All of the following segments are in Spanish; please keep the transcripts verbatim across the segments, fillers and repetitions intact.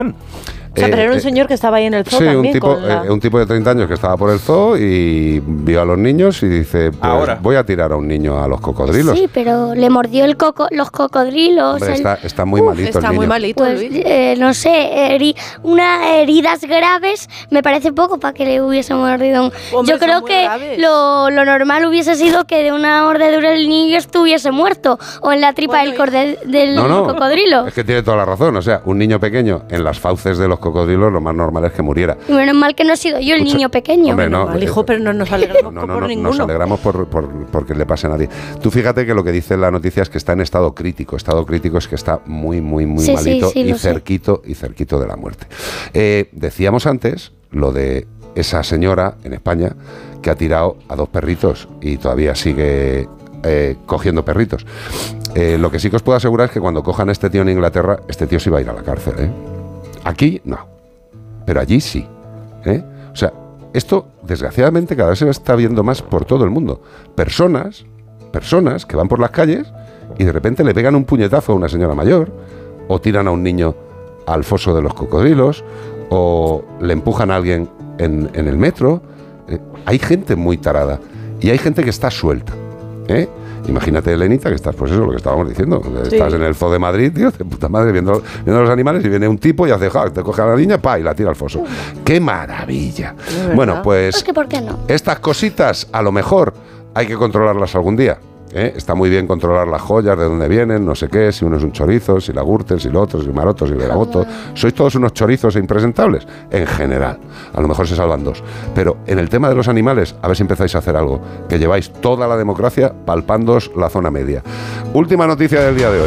O sea, pero era un señor que estaba ahí en el zoo sí, también. un tipo, la... eh, un tipo de treinta años que estaba por el zoo y vio a los niños y dice, pues Ahora. voy a tirar a un niño a los cocodrilos. Sí, pero le mordió el coco, los cocodrilos. Hombre, el... está, está muy Uf, malito Está el niño. muy malito, Pues, Luis. eh, no sé, heri unas heridas graves me parece poco para que le hubiese mordido un... Hombre, Yo creo son muy que graves. lo, lo normal hubiese sido que de una mordedura el niño estuviese muerto o en la tripa Bueno, del, corde del No, no, cocodrilo. es que tiene toda la razón. O sea, un niño pequeño en las fauces de los cocodrilos, lo más normal es que muriera. Y menos mal que no he sido yo el Escucha, niño pequeño. hombre, no, Mal, hijo, pero no nos alegramos No, no, por no, ninguno. nos alegramos por, por, porque le pase a nadie. Tú fíjate que lo que dice la noticia es que está en estado crítico. Estado crítico es que está muy, muy, muy Sí, sí, malito sí, y lo sé. cerquito y cerquito de la muerte. Eh, decíamos antes lo de esa señora en España que ha tirado a dos perritos y todavía sigue eh, cogiendo perritos. Eh, lo que sí que os puedo asegurar es que cuando cojan a este tío en Inglaterra, este tío sí va a ir a la cárcel, ¿eh? Aquí no, pero allí sí, ¿eh? O sea, esto desgraciadamente cada vez se está viendo más por todo el mundo. Personas, personas que van por las calles y de repente le pegan un puñetazo a una señora mayor, o tiran a un niño al foso de los cocodrilos, o le empujan a alguien en, en el metro. Eh, hay gente muy tarada y hay gente que está suelta, ¿eh? Imagínate, Elenita, que estás, pues eso, lo que estábamos diciendo. Sí. Estás en el zoo de Madrid, tío, de puta madre, viendo, viendo los animales y viene un tipo y hace, ja, te coge a la niña, pa, y la tira al foso. ¡Qué maravilla! Bueno, pues Pues que ¿por qué no? estas cositas, a lo mejor, hay que controlarlas algún día. ¿eh? Está muy bien controlar las joyas, de dónde vienen, no sé qué, si uno es un chorizo, si la Gürtel, si lo otro, si el maroto, si el gaboto. Sois todos unos chorizos e impresentables, en general. A lo mejor se salvan dos. Pero en el tema de los animales, a ver si empezáis a hacer algo, que lleváis toda la democracia palpándoos la zona media. Última noticia del día de hoy.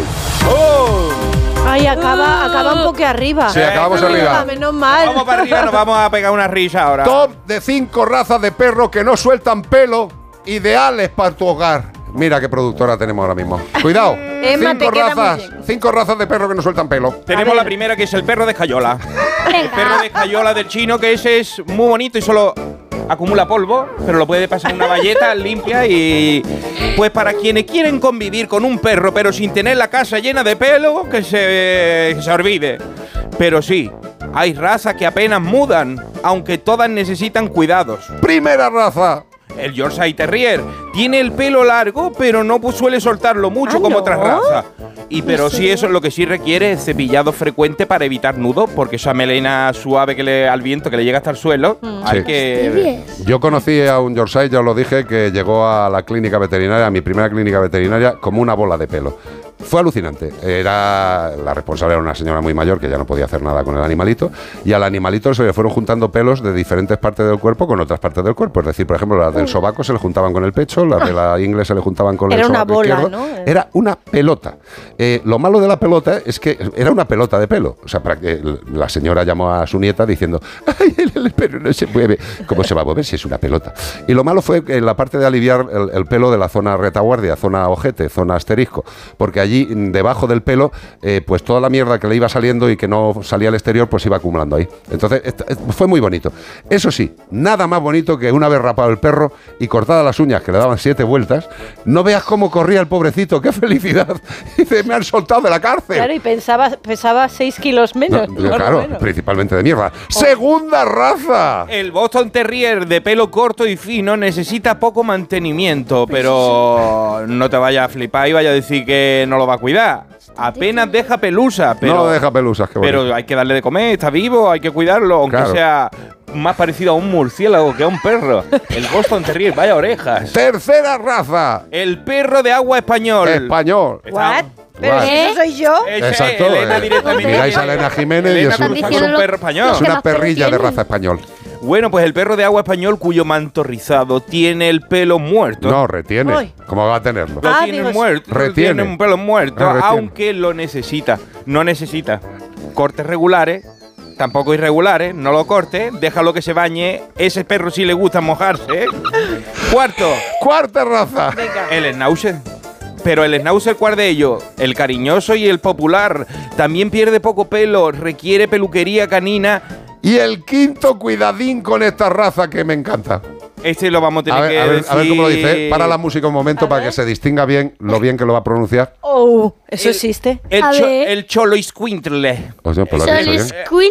Ay, acaba, acaba un poco arriba. Sí, acabamos Menos arriba. mal, Menos mal. Vamos para arriba, nos vamos a pegar una risa ahora. Top de cinco razas de perros que no sueltan pelo, ideales para tu hogar. Mira qué productora tenemos ahora mismo. Cuidado. Emma, te cinco queda muy razas, bien. cinco razas de perros que no sueltan pelo. Tenemos la primera, que es el perro de escayola. El perro de escayola del chino, que ese es muy bonito y solo acumula polvo, pero lo puede pasar en una bayeta limpia. Y pues para quienes quieren convivir con un perro pero sin tener la casa llena de pelo, que se, que se olvide. Pero sí, hay razas que apenas mudan, aunque todas necesitan cuidados. Primera raza. El Yorkshire Terrier tiene el pelo largo, pero no pues, suele soltarlo mucho ¿Ah, como no? otras razas. Y pero sí, eso lo que sí requiere es cepillado frecuente para evitar nudos, porque esa melena suave que le, al viento que le llega hasta el suelo, hay Sí. que... Yo conocí a un Yorkshire, ya os lo dije, que llegó a la clínica veterinaria, a mi primera clínica veterinaria, como una bola de pelo. Fue alucinante. Era la responsable era una señora muy mayor que ya no podía hacer nada con el animalito, y al animalito se le fueron juntando pelos de diferentes partes del cuerpo con otras partes del cuerpo. Es decir, por ejemplo, las del sobaco se le juntaban con el pecho, las de la ingle se le juntaban con Era el una sobaco bola, izquierdo. ¿no? Era una pelota. Eh, lo malo de la pelota es que era una pelota de pelo. O sea, para que la señora llamó a su nieta diciendo, ¡ay, el, el pelo no se mueve! ¿Cómo se va a mover si es una pelota? Y lo malo fue en la parte de aliviar el, el pelo de la zona retaguardia, zona ojete, zona asterisco, porque allí debajo del pelo, eh, pues toda la mierda que le iba saliendo y que no salía al exterior, pues iba acumulando ahí. Entonces, esto, fue muy bonito. Eso sí, nada más bonito que una vez rapado el perro y cortadas las uñas, que le daban siete vueltas, no veas cómo corría el pobrecito, ¡qué felicidad! Dice, me han soltado de la cárcel. Claro, y pensaba, pesaba seis kilos menos. No, por lo claro, menos. principalmente de mierda. ¡Segunda raza! El Boston Terrier de pelo corto y fino necesita poco mantenimiento, pero no te vayas a flipar y vaya a decir que no lo va a cuidar. Apenas deja pelusa, pero, no deja pelusas, qué bonito. pero hay que darle de comer, está vivo, hay que cuidarlo, aunque Claro. sea más parecido a un murciélago que a un perro. El Boston Terrier, vaya orejas. Tercera raza. El perro de agua español. Español. ¿What? ¿Pero Guau. si eso soy yo? Ese, Exacto. Elena eh, directamente. miráis a Elena Jiménez y Elena es, un- Cruz Están es un diciendo perro español. es que una los perros perrilla de tienen. raza español. Bueno, pues el perro de agua español cuyo manto rizado tiene el pelo muerto. No, retiene. Ay. ¿Cómo va a tenerlo? Lo Ah, tiene digo, muerto, retiene. tiene un pelo muerto, Ah, retiene. aunque lo necesita. No necesita cortes regulares, tampoco irregulares, no lo corte, déjalo que se bañe. Ese perro sí le gusta mojarse. Cuarto, Cuarta raza. el Schnauzer. Pero el Schnauzer, ¿cuál de ellos? El cariñoso y el popular. También pierde poco pelo, requiere peluquería canina. Y el quinto, cuidadín con esta raza que me encanta. Este lo vamos a tener A ver, que a ver, decir. a ver cómo lo dice. Para la música un momento A para ver. que se distinga bien lo bien que lo va a pronunciar. Oh, ¿eso El- existe? El, A cho ver. el Cholo Escuintle. O sea, pues lo ha dicho Sol bien. Squint.